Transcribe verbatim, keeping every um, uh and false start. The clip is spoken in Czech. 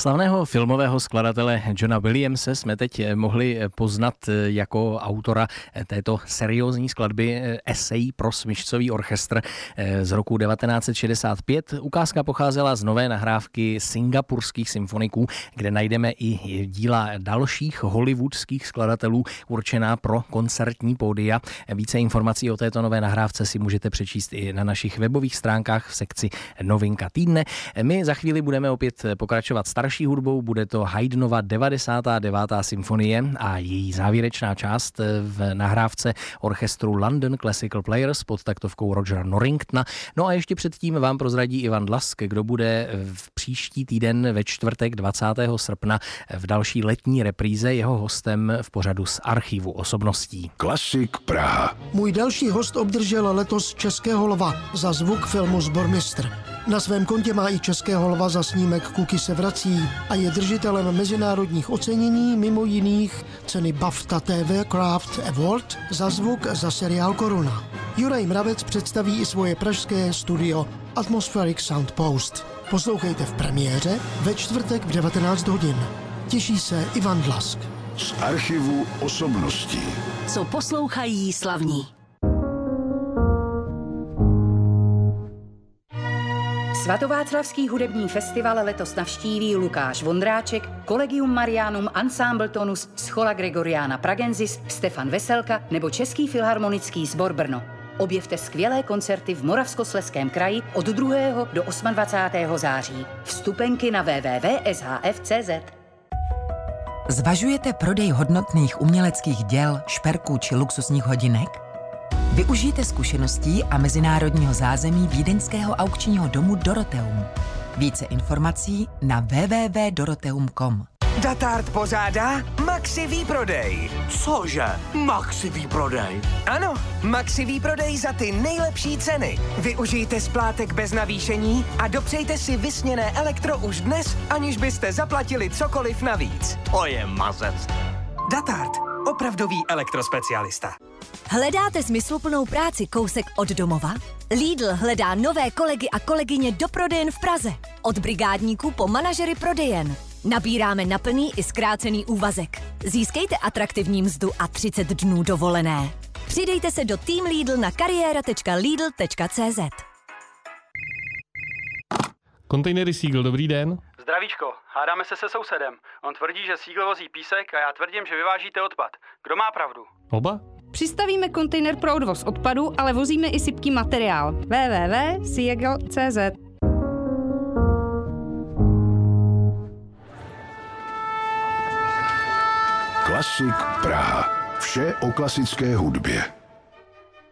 Slavného filmového skladatele Johna Williamse jsme teď mohli poznat jako autora této seriózní skladby Esej pro smyčcový orchestr z roku devatenáct set šedesát pět. Ukázka pocházela z nové nahrávky singapurských symfoniků, kde najdeme i díla dalších hollywoodských skladatelů určená pro koncertní pódia. Více informací o této nové nahrávce si můžete přečíst i na našich webových stránkách v sekci Novinka týdne. My za chvíli budeme opět pokračovat starší hudbou, bude to Haydnova devadesátá devátá symfonie a její závěrečná část v nahrávce orchestru London Classical Players pod taktovkou Rogera Norringtona. No a ještě předtím vám prozradí Ivan Dlask, kdo bude v příští týden ve čtvrtek dvacátého srpna v další letní repríze jeho hostem v pořadu z archivu osobností. Klasik Praha. Můj další host obdržel letos Českého lva za zvuk filmu Sbormistr. Na svém kontě má i Českého lva za snímek Kuky se vrací a je držitelem mezinárodních ocenění, mimo jiných ceny BAFTA T V Craft Award za zvuk za seriál Koruna. Juraj Mravec představí i svoje pražské studio Atmospheric Sound Post. Poslouchejte v premiéře ve čtvrtek v devatenáct hodin. Těší se Ivan Dlask. Z archivu osobností. Co poslouchají slavní. Svatováclavský hudební festival letos navštíví Lukáš Vondráček, Collegium Marianum, Ensemble Tonus, Schola Gregoriana Pragensis, Stefan Veselka nebo Český filharmonický sbor Brno. Objevte skvělé koncerty v Moravskoslezském kraji od druhého do dvacátého osmého září. Vstupenky na w w w tečka s h f tečka c z. Zvažujete prodej hodnotných uměleckých děl, šperků či luxusních hodinek? Využijte zkušeností a mezinárodního zázemí vídeňského aukčního domu Doroteum. Více informací na w w w tečka doroteum tečka com. Datart pořádá Maxi výprodej. Cože? Maxi výprodej? Ano, Maxi výprodej za ty nejlepší ceny. Využijte splátek bez navýšení a dopřejte si vysněné elektro už dnes, aniž byste zaplatili cokoliv navíc. To je mazec. Datart. Opravdový elektrospecialista. Hledáte smysluplnou práci kousek od domova? Lidl hledá nové kolegy a kolegyně do prodejen v Praze. Od brigádníků po manažery prodejen. Nabíráme na plný i zkrácený úvazek. Získejte atraktivní mzdu a třicet dnů dovolené. Přidejte se do Team Lidl na kariéra tečka lidl tečka c z. Kontejnery Siegl, dobrý den. Zdravíčko, hádáme se se sousedem. On tvrdí, že Siegl vozí písek a já tvrdím, že vyvážíte odpad. Kdo má pravdu? Oba? Přistavíme kontejner pro odvoz odpadu, ale vozíme i sypký materiál. w w w tečka siegl tečka c z. Klasik Praha. Vše o klasické hudbě.